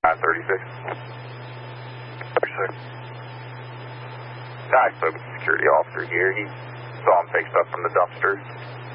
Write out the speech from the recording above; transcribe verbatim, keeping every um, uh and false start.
nine thirty-six. thirty-six. I spoke with the security officer here. He saw him take stuff from the dumpster.